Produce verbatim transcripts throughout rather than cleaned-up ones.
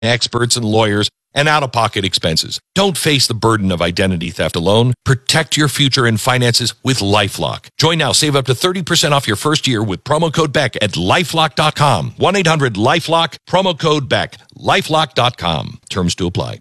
experts and lawyers, and out-of-pocket expenses. Don't face the burden of identity theft alone. Protect your future and finances with LifeLock. Join now. Save up to thirty percent off your first year with promo code Beck at lifelock dot com. one eight hundred lifelock, promo code Beck, lifelock dot com. Terms to apply.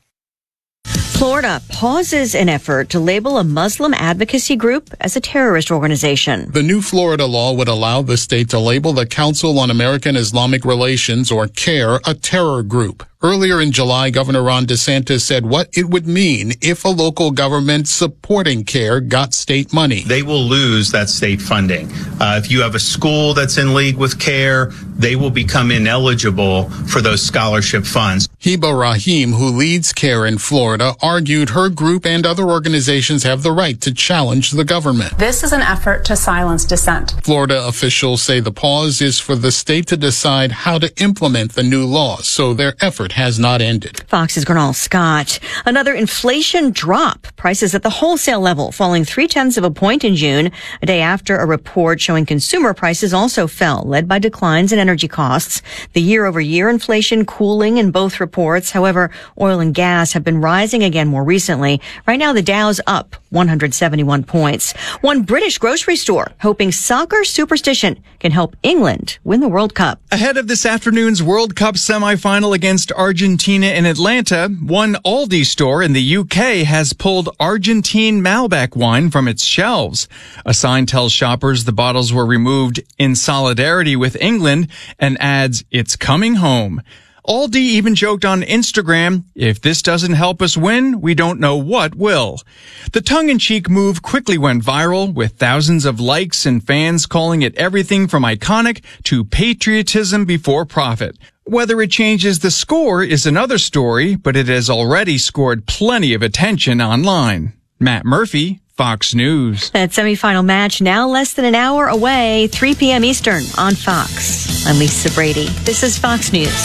Florida pauses an effort to label a Muslim advocacy group as a terrorist organization. The new Florida law would allow the state to label the Council on American Islamic Relations, or CAIR, a terror group. Earlier in July, Governor Ron DeSantis said what it would mean if a local government supporting CAIR got state money. They will lose that state funding. Uh, if you have a school that's in league with CAIR, they will become ineligible for those scholarship funds. Heba Rahim, who leads CAIR in Florida, argued her group and other organizations have the right to challenge the government. This is an effort to silence dissent. Florida officials say the pause is for the state to decide how to implement the new law, so their effort has not ended. Fox's Gernal Scott. Another inflation drop. Prices at the wholesale level falling three-tenths of a point in June, a day after a report showing consumer prices also fell, led by declines in energy costs. The year-over-year inflation cooling in both reports. However, oil and gas have been rising again more recently. Right now, the Dow's up one hundred seventy-one points. One British grocery store hoping soccer superstition can help England win the World Cup. Ahead of this afternoon's World Cup semifinal against Argentina in Atlanta, one Aldi store in the U K has pulled Argentine Malbec wine from its shelves. A sign tells shoppers the bottles were removed in solidarity with England and adds, "It's coming home." Aldi even joked on Instagram, "If this doesn't help us win, we don't know what will." The tongue-in-cheek move quickly went viral, with thousands of likes and fans calling it everything from iconic to patriotism before profit. Whether it changes the score is another story, but it has already scored plenty of attention online. Matt Murphy, Fox News. That semifinal match now less than an hour away, three p.m. Eastern on Fox. I'm Lisa Brady. This is Fox News.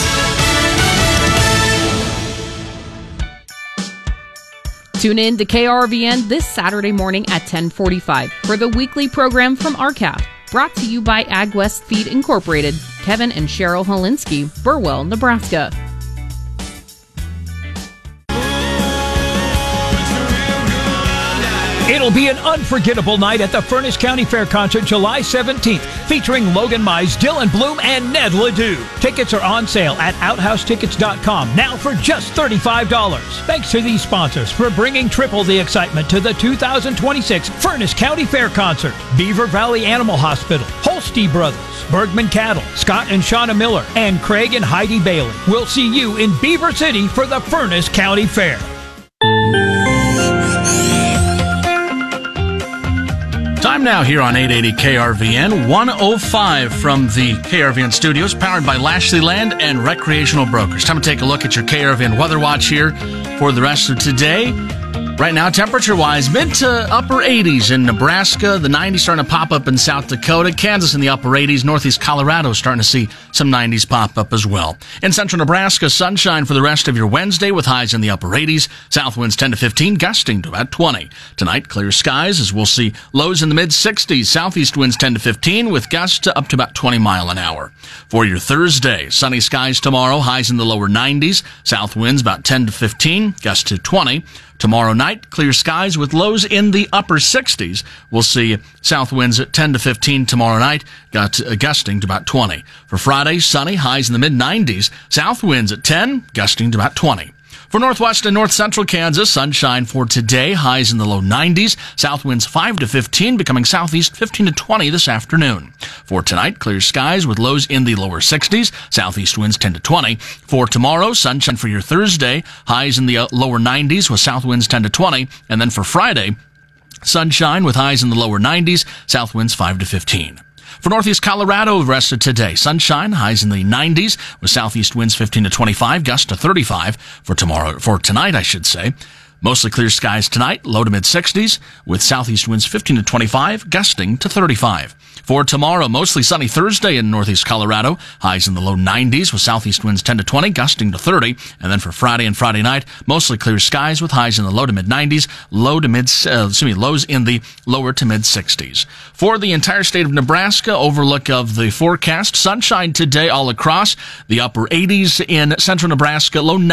Tune in to K R V N this Saturday morning at ten forty-five for the weekly program from R C A F. Brought to you by AgWest Feed Incorporated. Kevin and Cheryl Holinsky, Burwell, Nebraska. It'll be an unforgettable night at the Furnace County Fair Concert July seventeenth, featuring Logan Mize, Dylan Bloom, and Ned Ledoux. Tickets are on sale at outhouse tickets dot com now for just thirty-five dollars. Thanks to these sponsors for bringing triple the excitement to the two thousand twenty-six Furnace County Fair Concert. Beaver Valley Animal Hospital, Holste Brothers, Bergman Cattle, Scott and Shauna Miller, and Craig and Heidi Bailey. We'll see you in Beaver City for the Furnace County Fair. Time now here on eight eighty K R V N, one oh five from the K R V N studios, powered by Lashley Land and Recreational Brokers. Time to take a look at your K R V N Weather Watch here for the rest of today. Right now, temperature-wise, mid to upper eighties in Nebraska. The nineties starting to pop up in South Dakota. Kansas in the upper eighties. Northeast Colorado starting to see some nineties pop up as well. In central Nebraska, sunshine for the rest of your Wednesday with highs in the upper eighties. South winds ten to fifteen, gusting to about twenty. Tonight, clear skies as we'll see lows in the mid-sixties. Southeast winds ten to fifteen with gusts to up to about twenty mile an hour. For your Thursday, sunny skies tomorrow, highs in the lower nineties. South winds about ten to fifteen, gusts to twenty. Tomorrow night, clear skies with lows in the upper sixties. We'll see south winds at ten to fifteen tomorrow night, got uh, gusting to about twenty. For Friday, sunny, highs in the mid-nineties. South winds at ten, gusting to about twenty. For northwest and north central Kansas, sunshine for today, highs in the low nineties. South winds five to fifteen, becoming southeast fifteen to twenty this afternoon. For tonight, clear skies with lows in the lower sixties. Southeast winds ten to twenty. For tomorrow, sunshine for your Thursday, highs in the uh, lower nineties with south winds ten to twenty. And then for Friday, sunshine with highs in the lower nineties, south winds five to fifteen. For northeast Colorado, the rest of today, sunshine, highs in the nineties, with southeast winds fifteen to twenty-five, gusts to thirty-five. For tomorrow, for tonight, I should say, Mostly clear skies tonight, low to mid sixties, with southeast winds fifteen to twenty-five, gusting to thirty-five. For tomorrow, mostly sunny Thursday in northeast Colorado, highs in the low nineties with southeast winds ten to twenty, gusting to thirty. And then for Friday and Friday night, mostly clear skies with highs in the low to mid nineties, low to mid, uh, excuse me, lows in the lower to mid sixties. For the entire state of Nebraska, overlook of the forecast, sunshine today all across, the upper eighties in central Nebraska, low